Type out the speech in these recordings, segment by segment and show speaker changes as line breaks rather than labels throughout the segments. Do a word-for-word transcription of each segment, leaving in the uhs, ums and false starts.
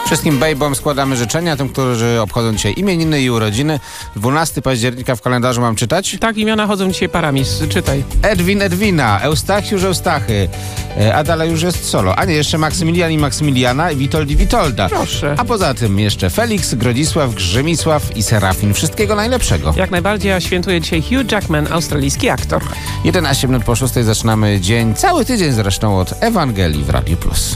Wszystkim babom składamy życzenia, tym, którzy obchodzą dzisiaj imieniny i urodziny. dwunastego października w kalendarzu mam czytać?
Tak, imiona chodzą dzisiaj parami. Czytaj.
Edwin Edwina, Eustachiusz Eustachy, a dalej już jest solo. A nie, jeszcze Maksymilian i Maksymiliana, Witold i Witolda.
Proszę.
A poza tym jeszcze Felix, Grodzisław, Grzymisław i Serafin. Wszystkiego najlepszego.
Jak najbardziej, a świętuje dzisiaj Hugh Jackman, australijski aktor.
jedenaście minut po szóstej zaczynamy dzień, cały tydzień zresztą, od Ewangelii w Radiu Plus.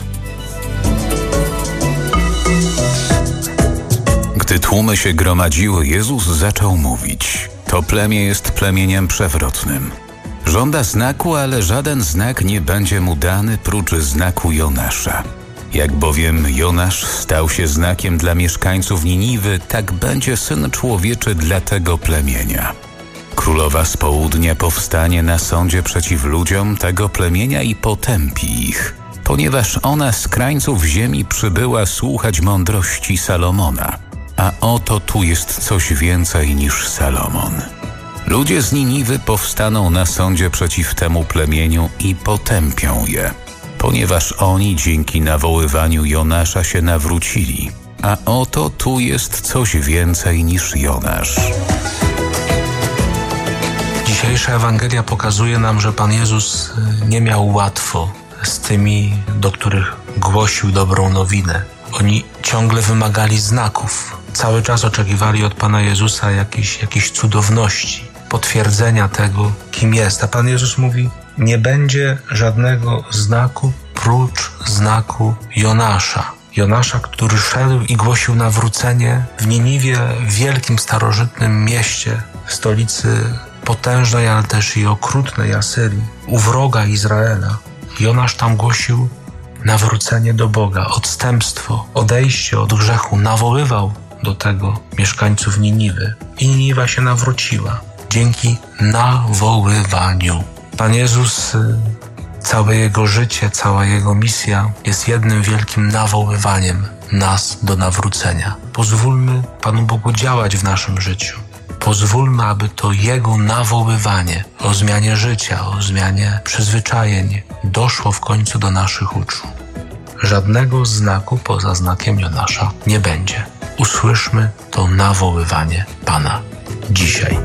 Gdy tłumy się gromadziły, Jezus zaczął mówić: to plemię jest plemieniem przewrotnym. Żąda znaku, ale żaden znak nie będzie mu dany prócz znaku Jonasza. Jak bowiem Jonasz stał się znakiem dla mieszkańców Niniwy, tak będzie Syn Człowieczy dla tego plemienia. Królowa z południa powstanie na sądzie przeciw ludziom tego plemienia i potępi ich, ponieważ ona z krańców ziemi przybyła słuchać mądrości Salomona. A oto tu jest coś więcej niż Salomon. Ludzie z Niniwy powstaną na sądzie przeciw temu plemieniu i potępią je, ponieważ oni dzięki nawoływaniu Jonasza się nawrócili. A oto tu jest coś więcej niż Jonasz.
Dzisiejsza Ewangelia pokazuje nam, że Pan Jezus nie miał łatwo z tymi, do których głosił dobrą nowinę. Oni ciągle wymagali znaków. Cały czas oczekiwali od Pana Jezusa jakiejś, jakiejś cudowności, potwierdzenia tego, kim jest. A Pan Jezus mówi: nie będzie żadnego znaku prócz znaku Jonasza. Jonasza, który szedł i głosił nawrócenie w Niniwie, w wielkim, starożytnym mieście, w stolicy potężnej, ale też i okrutnej Asyrii, u wroga Izraela. Jonasz tam głosił nawrócenie do Boga, odstępstwo, odejście od grzechu, nawoływał do tego mieszkańców Niniwy. I Niniwa się nawróciła dzięki nawoływaniu. Pan Jezus, całe Jego życie, cała Jego misja jest jednym wielkim nawoływaniem nas do nawrócenia. Pozwólmy Panu Bogu działać w naszym życiu. Pozwólmy, aby to Jego nawoływanie o zmianie życia, o zmianie przyzwyczajeń doszło w końcu do naszych uszu. Żadnego znaku poza znakiem Jonasza nie będzie. Usłyszmy to nawoływanie Pana dzisiaj.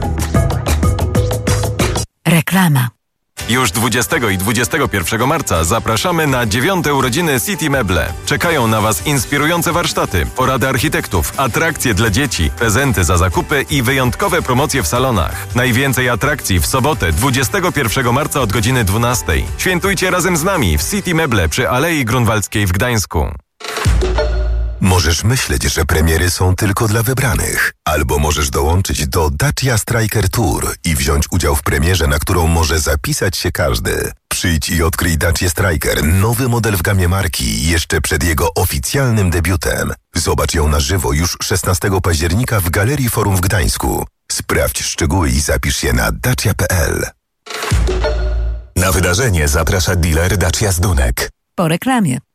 Reklama.
Już dwudziestego i dwudziestego pierwszego marca zapraszamy na dziewiąte urodziny City Meble. Czekają na Was inspirujące warsztaty, porady architektów, atrakcje dla dzieci, prezenty za zakupy i wyjątkowe promocje w salonach. Najwięcej atrakcji w sobotę dwudziestego pierwszego marca od godziny dwunastej. Świętujcie razem z nami w City Meble przy Alei Grunwaldzkiej w Gdańsku.
Możesz myśleć, że premiery są tylko dla wybranych. Albo możesz dołączyć do Dacia Striker Tour i wziąć udział w premierze, na którą może zapisać się każdy. Przyjdź i odkryj Dacia Striker, nowy model w gamie marki, jeszcze przed jego oficjalnym debiutem. Zobacz ją na żywo już szesnastego października w Galerii Forum w Gdańsku. Sprawdź szczegóły i zapisz się na dacia kropka p l.
Na wydarzenie zaprasza dealer Dacia Zdunek.
Po reklamie.